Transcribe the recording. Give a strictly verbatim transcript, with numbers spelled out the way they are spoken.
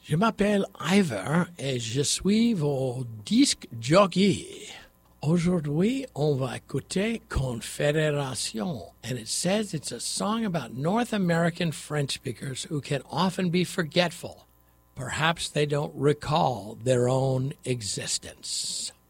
Je m'appelle Ivor et je suis vos disque jockey. Aujourd'hui, on va écouter Confederation, and it says it's a song about North American French speakers who can often be forgetful. Perhaps they don't recall their own existence.